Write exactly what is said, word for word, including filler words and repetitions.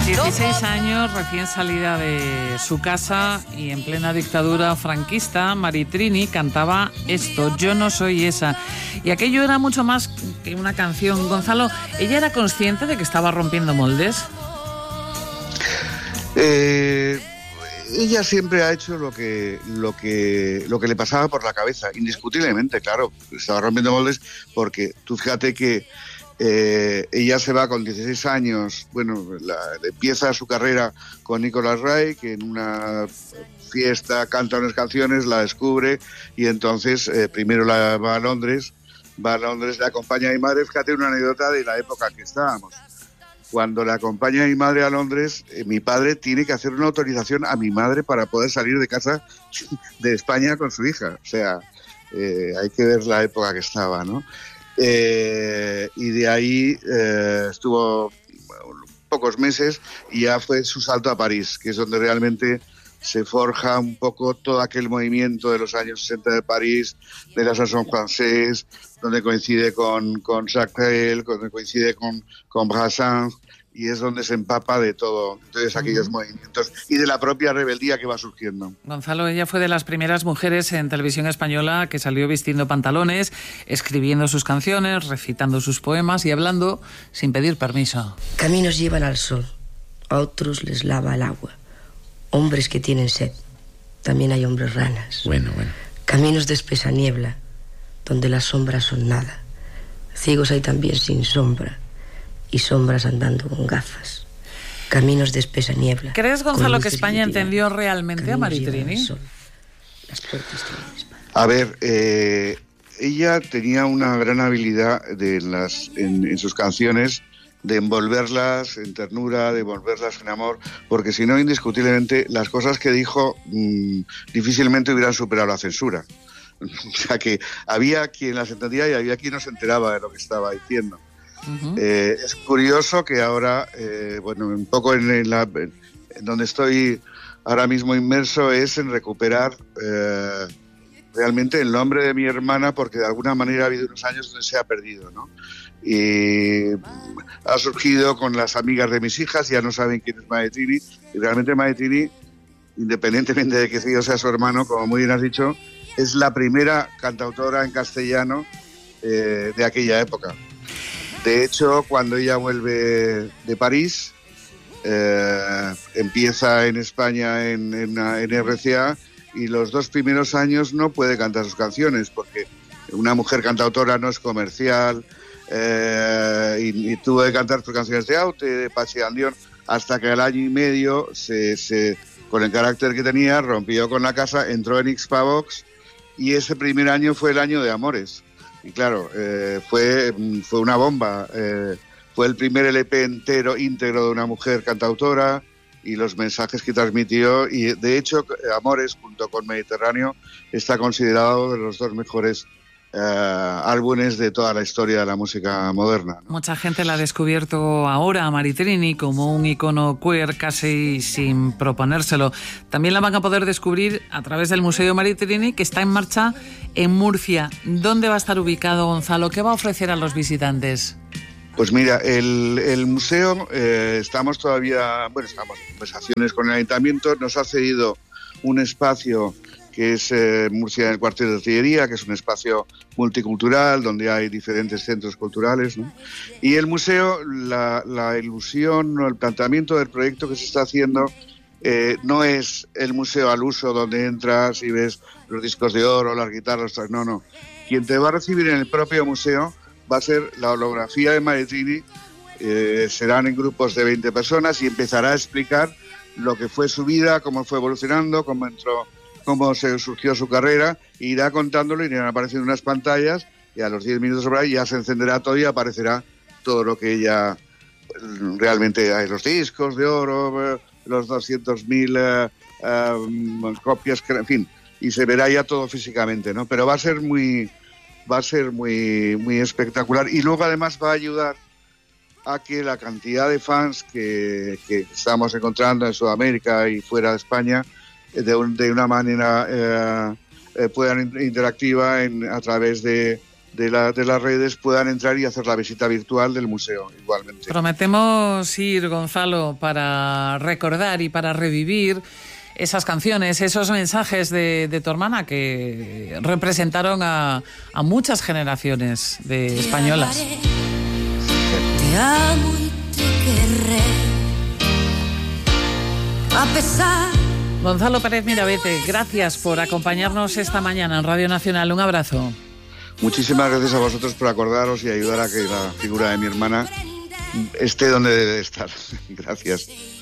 dieciséis años, recién salida de su casa y en plena dictadura franquista, Maritrini cantaba esto, Yo no soy esa. Y aquello era mucho más que una canción. Gonzalo, ¿ella era consciente de que estaba rompiendo moldes? Eh, ella siempre ha hecho lo que, lo que, lo que le pasaba por la cabeza, indiscutiblemente, claro. Estaba rompiendo moldes porque tú fíjate que Eh, ella se va con dieciséis años, bueno, la, empieza su carrera con Nicolas Ray, que en una fiesta canta unas canciones, la descubre y entonces eh, primero la, va a Londres, va a Londres, le acompaña a mi madre. Fíjate una anécdota de la época que estábamos. Cuando le acompaña a mi madre a Londres, eh, mi padre tiene que hacer una autorización a mi madre para poder salir de casa de España con su hija. O sea, eh, hay que ver la época que estaba, ¿no? Eh, y de ahí eh, estuvo bueno, pocos meses y ya fue su salto a París, que es donde realmente se forja un poco todo aquel movimiento de los años sesenta de París, de la chanson française, donde coincide con, con Jacques Brel, donde coincide con, con Brassens, y es donde se empapa de todo, todos aquellos uh-huh. movimientos y de la propia rebeldía que va surgiendo. Gonzalo, ella fue de las primeras mujeres en televisión española que salió vistiendo pantalones, escribiendo sus canciones, recitando sus poemas y hablando sin pedir permiso. Caminos llevan al sol, a otros les lava el agua. Hombres que tienen sed, también hay hombres ranas. Bueno, bueno. Caminos de espesa niebla, donde las sombras son nada. Ciegos hay también sin sombra, y sombras andando con gafas. Caminos de espesa niebla. ¿Crees, Gonzalo, que España entendió realmente a Maritrini? Las puertas tienen a ver, eh, ella tenía una gran habilidad de las, en, en sus canciones de envolverlas en ternura, de envolverlas en amor, porque si no, indiscutiblemente, las cosas que dijo mmm, difícilmente hubieran superado la censura. O sea que había quien las entendía y había quien no se enteraba de lo que estaba diciendo. Uh-huh. Eh, es curioso que ahora, eh, bueno, un poco en, en, la, en donde estoy ahora mismo inmerso es en recuperar eh, realmente el nombre de mi hermana, porque de alguna manera ha habido unos años donde se ha perdido, ¿no? Y ha surgido con las amigas de mis hijas, ya no saben quién es Maritrini, y realmente Maritrini, independientemente de que yo sea su hermano, como muy bien has dicho, es la primera cantautora en castellano eh, de aquella época. De hecho, cuando ella vuelve de París, eh, empieza en España en, en, en R C A y los dos primeros años no puede cantar sus canciones porque una mujer cantautora no es comercial eh, y, y tuvo que cantar sus canciones de Aute, de Pachi Andión, hasta que al año y medio, se, se, con el carácter que tenía, rompió con la casa, entró en Xpavox y ese primer año fue el año de Amores. Y claro, eh, fue, fue una bomba. Eh, fue el primer L P entero, íntegro de una mujer cantautora y los mensajes que transmitió. Y de hecho, Amores, junto con Mediterráneo, está considerado de los dos mejores eh, álbumes de toda la historia de la música moderna, ¿no? Mucha gente la ha descubierto ahora a Maritrini como un icono queer casi sin proponérselo. También la van a poder descubrir a través del Museo Maritrini, que está en marcha en Murcia. ¿Dónde va a estar ubicado, Gonzalo? ¿Qué va a ofrecer a los visitantes? Pues mira, el, el museo, eh, estamos todavía, bueno, estamos en conversaciones con el ayuntamiento, nos ha cedido un espacio que es eh, Murcia en el Cuartel de Artillería, que es un espacio multicultural donde hay diferentes centros culturales, ¿no? Y el museo, la, la ilusión o el planteamiento del proyecto que se está haciendo eh, no es el museo al uso donde entras y ves los discos de oro, las guitarras, no, no. Quien te va a recibir en el propio museo va a ser la holografía de Maritrini, eh, serán en grupos de veinte personas y empezará a explicar lo que fue su vida, cómo fue evolucionando, cómo entró, cómo se surgió su carrera, e irá contándolo, irán apareciendo unas pantallas y a los diez minutos por ahí ya se encenderá todo y aparecerá todo lo que ella realmente hay, los discos de oro, los doscientos mil uh, uh, copias, en fin, y se verá ya todo físicamente, ¿no? Pero va a ser muy va a ser muy muy espectacular y luego además va a ayudar a que la cantidad de fans que, que estamos encontrando en Sudamérica y fuera de España de, un, de una manera eh, eh, puedan interactiva en, a través de, de, la, de las redes puedan entrar y hacer la visita virtual del museo igualmente. Prometemos ir, Gonzalo, para recordar y para revivir esas canciones, esos mensajes de, de tu hermana que representaron a, a muchas generaciones de españolas. Te amo y te querré, a pesar. Gonzalo Pérez Mirabete, gracias por acompañarnos esta mañana en Radio Nacional. Un abrazo. Muchísimas gracias a vosotros por acordaros y ayudar a que la figura de mi hermana esté donde debe estar. Gracias.